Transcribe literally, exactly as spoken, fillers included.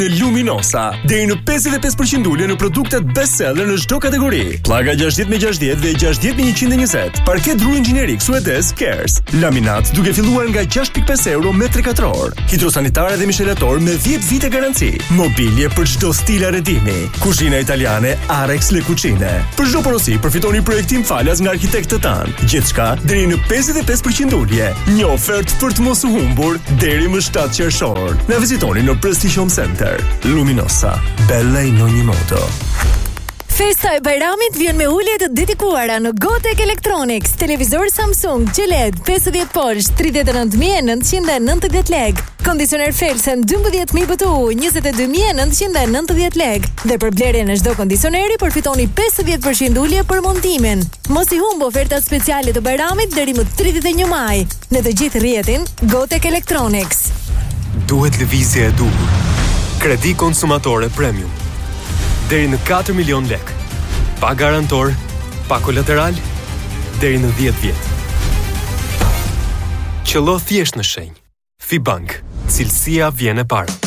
në Luminosa, deri në pesëdhjetë e pesë përqind ulje në produktet bestseller në çdo kategori. Pllaga gjashtëdhjetë me gjashtëdhjetë dhe gjashtëdhjetë me njëqind e njëzet. Parket dru inxhinierik suedez Kers. Laminat duke filluar nga gjashtë pikë pesë euro metri katror. Hidrosanitare dhe mishelator me dhjetë vite garanci. Mobilje për çdo stil arredimi. Kuzhina italiane Arex Le Cucine. Për çdo porosi përfitoni projektim falas nga arkitektët tanë. Gjithçka deri në pesëdhjetë e pesë përqind ulje. Një ofertë për të mos u humbur deri më shtatë qershor. Na vizitoni në Prestige Home Center. Luminosa, bella in ogni modo. Festa e Bajramit vjen me ulje të dedikuara në Gotek Electronics. Televizor Samsung G L E D pesëdhjetë polsh tridhjetë e nëntë mijë e nëntëqind e nëntëdhjetë lekë. Kondicioner Felsen dymbëdhjetë mijë B T U njëzet e dy mijë e nëntëqind e nëntëdhjetë lekë. Dhe për blerjen e çdo kondicioneri përfitoni pesëdhjetë përqind ulje për montimin. Mos i humb ofertat speciale të Bajramit deri më tridhjetë e një maj. Në të gjithë rrjetin Gotek Electronics. Duhet lëvizje e duhur. Kredi konsumatore premium. Deri në katër milion lek. Pa garantor, pa kolateral, deri në dhjetë vjet. Qëllo thjesht në shenjë. Fibank, cilësia vjen e parë.